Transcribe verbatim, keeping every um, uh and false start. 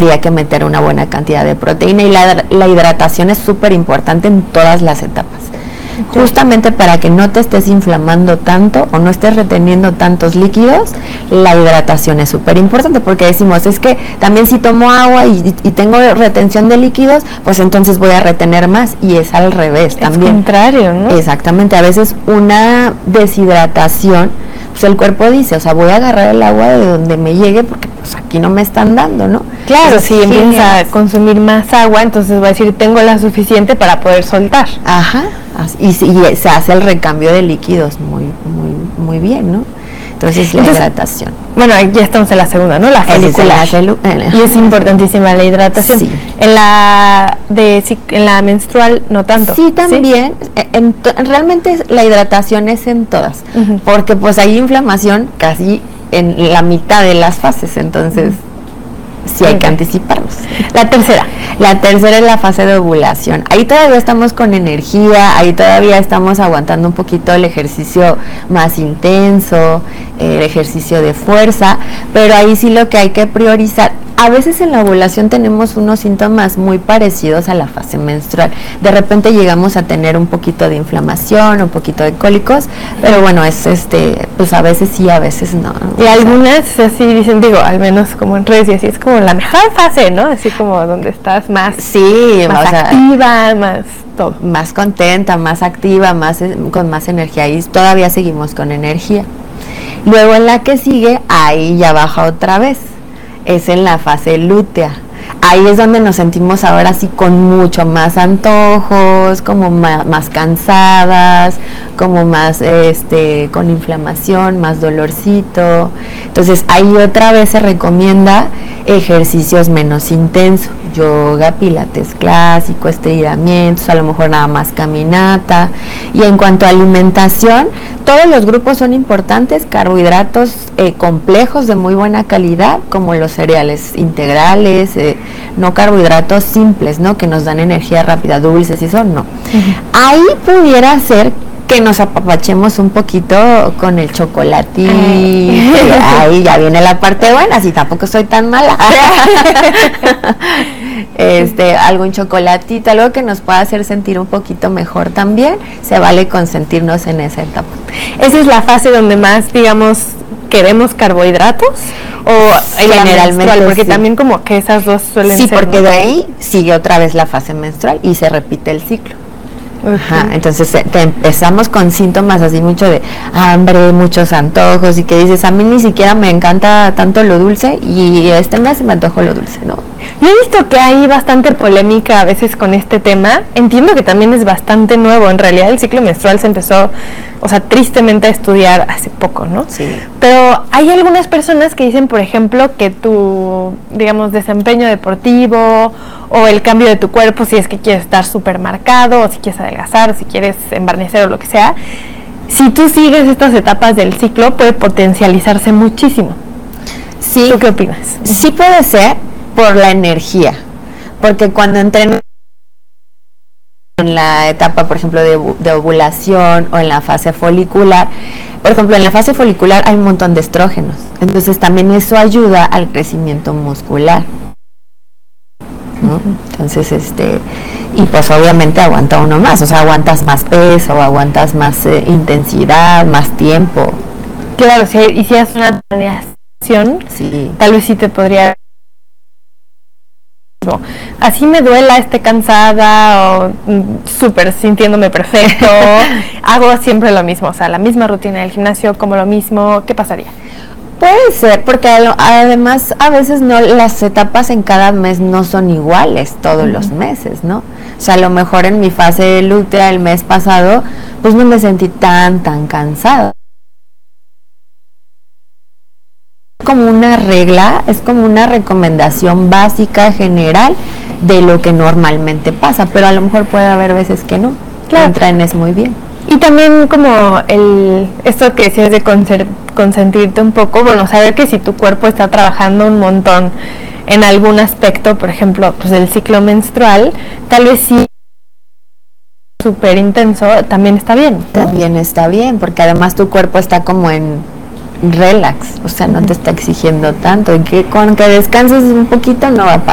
habría que meter una buena cantidad de proteína, y la, la hidratación es súper importante en todas las etapas. Okay. Justamente para que no te estés inflamando tanto o no estés reteniendo tantos líquidos, la hidratación es súper importante, porque decimos, es que también si tomo agua y, y tengo retención de líquidos, pues entonces voy a retener más, y es al revés es también. Es contrario, ¿no? Exactamente, a veces una deshidratación, pues el cuerpo dice, o sea, voy a agarrar el agua de donde me llegue, porque pues aquí no me están dando, ¿no? Claro, si empieza a consumir más agua, entonces va a decir, tengo la suficiente para poder soltar. Ajá, y, y se hace el recambio de líquidos muy, muy, muy bien, ¿no? Entonces, la entonces, hidratación. Bueno, ya estamos en la segunda, ¿no? La folicular. Y es importantísima la hidratación. Sí. En la de en la menstrual no tanto. Sí, también. ¿Sí? En to, realmente la hidratación es en todas, uh-huh. porque pues hay inflamación casi en la mitad de las fases, entonces uh-huh. sí hay okay. que anticiparlos. La tercera. La tercera es la fase de ovulación. Ahí todavía estamos con energía, ahí todavía estamos aguantando un poquito el ejercicio más intenso, el ejercicio de fuerza, pero ahí sí lo que hay que priorizar. A veces en la ovulación tenemos unos síntomas muy parecidos a la fase menstrual. De repente llegamos a tener un poquito de inflamación, un poquito de cólicos, pero bueno, es este, pues a veces sí, a veces no. Y algunas así dicen, digo, al menos como en redes y así, es como la mejor fase, ¿no? Así como donde estás más, sí, más o sea, activa, más todo. Más contenta, más activa, más con más energía. Y todavía seguimos con energía. Luego en la que sigue, ahí ya baja otra vez. Es en la fase lútea. Ahí es donde nos sentimos ahora sí con mucho más antojos, como más, más cansadas, como más este con inflamación, más dolorcito. Entonces ahí otra vez se recomienda ejercicios menos intensos, yoga, pilates clásico, estiramientos, a lo mejor nada más caminata. Y en cuanto a alimentación, todos los grupos son importantes, carbohidratos eh, complejos de muy buena calidad, como los cereales integrales, eh, no carbohidratos simples, ¿no? Que nos dan energía rápida, dulces y eso, no. Uh-huh. Ahí pudiera ser que nos apapachemos un poquito con el chocolatito. Ahí ya viene la parte buena, si tampoco soy tan mala. Este, algún chocolatito, algo que nos pueda hacer sentir un poquito mejor también, se vale consentirnos en esa etapa. Esa es la fase donde más, digamos, queremos carbohidratos, o generalmente menstrual, porque sí. También como que esas dos suelen sí, ser. Sí, porque de ahí sigue otra vez la fase menstrual y se repite el ciclo. Okay. Ajá, entonces te empezamos con síntomas así mucho de hambre, muchos antojos, y que dices, a mí ni siquiera me encanta tanto lo dulce, y este mes me antojo lo dulce, ¿no? Yo he visto que hay bastante polémica a veces con este tema. Entiendo que también es bastante nuevo. En realidad el ciclo menstrual se empezó, o sea, tristemente a estudiar hace poco, ¿no? Sí. Pero hay algunas personas que dicen, por ejemplo, que tu, digamos, desempeño deportivo o el cambio de tu cuerpo, si es que quieres estar súper marcado, o si quieres adelgazar, o si quieres embarnecer o lo que sea, si tú sigues estas etapas del ciclo, puede potencializarse muchísimo. Sí. ¿Tú qué opinas? Sí puede ser por la energía, porque cuando entreno en la etapa, por ejemplo, de, de ovulación o en la fase folicular, por ejemplo, en la fase folicular hay un montón de estrógenos, entonces también eso ayuda al crecimiento muscular, ¿no? Entonces, este, y pues obviamente aguanta uno más, o sea, aguantas más peso, aguantas más eh, intensidad, más tiempo. Claro, si hicieras una planeación, sí. Tal vez sí te podría... así me duela, esté cansada o súper sintiéndome perfecto, hago siempre lo mismo, o sea, la misma rutina del gimnasio, como lo mismo, ¿qué pasaría? Puede ser, porque además a veces no, las etapas en cada mes no son iguales todos uh-huh. los meses, ¿no? O sea, a lo mejor en mi fase lútea el mes pasado, pues no me sentí tan, tan cansada. Como una regla, es como una recomendación básica general de lo que normalmente pasa, pero a lo mejor puede haber veces que no, claro. Entrenes muy bien. Y también como el esto que decías de conser, consentirte un poco, bueno, saber que si tu cuerpo está trabajando un montón en algún aspecto, por ejemplo, pues del ciclo menstrual, tal vez sí súper intenso, también está bien, ¿no? También está bien, porque además tu cuerpo está como en relax, o sea, no te está exigiendo tanto, y que con que descanses un poquito no va a pasar.